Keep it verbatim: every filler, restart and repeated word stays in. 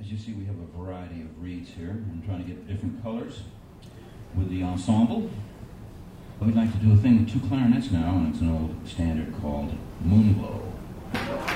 As you see, we have a variety of reeds here. I'm trying to get different colors with the ensemble. But we'd like to do a thing with two clarinets now, and it's an old standard called Moonglow.